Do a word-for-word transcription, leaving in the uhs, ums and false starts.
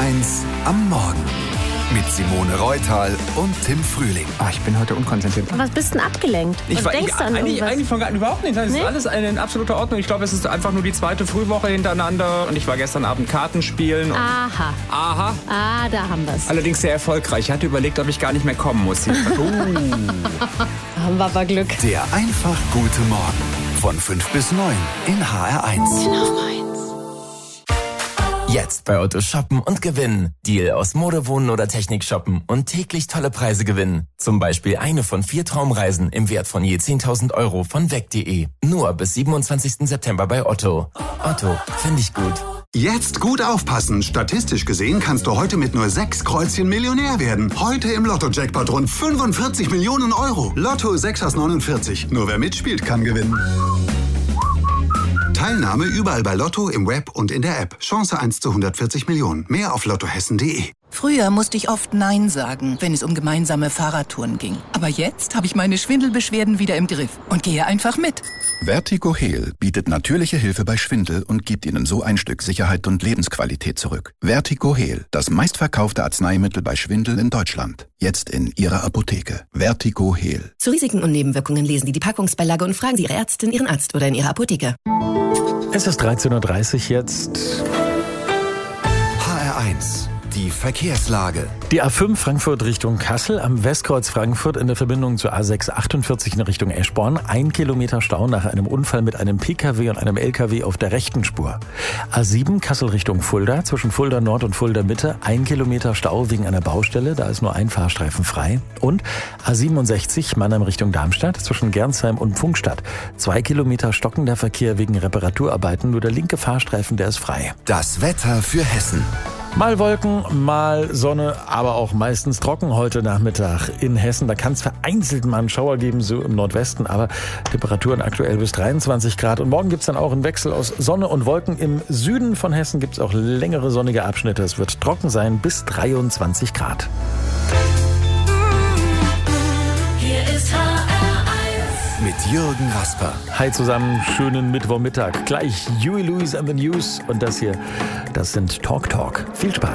eins am Morgen. Mit Simone Reutal und Tim Frühling. Ah, ich bin heute unkonzentriert. Was bist denn abgelenkt? Ich Und war, denkst ich, du an eigentlich, irgendwas? eigentlich von gar, überhaupt nicht. Das ist Nee? alles in absoluter Ordnung. Ich glaube, es ist einfach nur die zweite Frühwoche hintereinander. Und ich war gestern Abend Karten spielen. Und Aha. aha. Ah, da haben wir's. Allerdings sehr erfolgreich. Ich hatte überlegt, ob ich gar nicht mehr kommen muss. uh. Haben wir aber Glück. Der einfach gute Morgen. Von fünf bis neun in H R eins. Genau meins. Jetzt bei Otto shoppen und gewinnen. Deal aus Mode, Wohnen oder Technik shoppen und täglich tolle Preise gewinnen. Zum Beispiel eine von vier Traumreisen im Wert von je zehntausend Euro von weg punkt de. Nur bis siebenundzwanzigsten September bei Otto. Otto, finde ich gut. Jetzt gut aufpassen. Statistisch gesehen kannst du heute mit nur sechs Kreuzchen Millionär werden. Heute im Lotto-Jackpot rund fünfundvierzig Millionen Euro. Lotto sechs aus neunundvierzig. Nur wer mitspielt, kann gewinnen. Teilnahme überall bei Lotto, im Web und in der App. Chance eins zu hundertvierzig Millionen. Mehr auf lottohessen punkt de. Früher musste ich oft Nein sagen, wenn es um gemeinsame Fahrradtouren ging. Aber jetzt habe ich meine Schwindelbeschwerden wieder im Griff und gehe einfach mit. Vertigo Heal bietet natürliche Hilfe bei Schwindel und gibt Ihnen so ein Stück Sicherheit und Lebensqualität zurück. Vertigo Heal, das meistverkaufte Arzneimittel bei Schwindel in Deutschland. Jetzt in Ihrer Apotheke. Vertigo Heal. Zu Risiken und Nebenwirkungen lesen Sie die Packungsbeilage und fragen Sie Ihre Ärztin, Ihren Arzt oder in Ihrer Apotheke. Es ist dreizehn Uhr dreißig jetzt. H R eins. Die Verkehrslage. Die A fünf Frankfurt Richtung Kassel, am Westkreuz Frankfurt in der Verbindung zur A sechs achtundvierzig in Richtung Eschborn. Ein Kilometer Stau nach einem Unfall mit einem Pkw und einem Lkw auf der rechten Spur. A sieben Kassel Richtung Fulda, zwischen Fulda Nord und Fulda Mitte. Ein Kilometer Stau wegen einer Baustelle, da ist nur ein Fahrstreifen frei. Und A siebenundsechzig Mannheim Richtung Darmstadt, zwischen Gernsheim und Pfungstadt. Zwei Kilometer stockender Verkehr wegen Reparaturarbeiten, nur der linke Fahrstreifen, der ist frei. Das Wetter für Hessen. Mal Wolken, mal Sonne, aber auch meistens trocken heute Nachmittag in Hessen. Da kann es vereinzelt mal einen Schauer geben, so im Nordwesten, aber Temperaturen aktuell bis dreiundzwanzig Grad. Und morgen gibt es dann auch einen Wechsel aus Sonne und Wolken. Im Süden von Hessen gibt es auch längere sonnige Abschnitte. Es wird trocken sein bis dreiundzwanzig Grad. Hier ist H R eins. Mit Jürgen Rasper. Hi zusammen, schönen Mittwochmittag. Gleich Huey Lewis and the News und das hier, das sind Talk Talk. Viel Spaß.